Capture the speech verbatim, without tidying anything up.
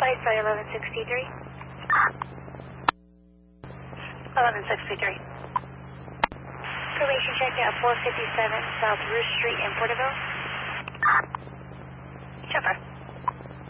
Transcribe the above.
Flight by eleven sixty-three. eleven sixty-three. Information check at four fifty-seven South Roost Street in Porterville. Chopper.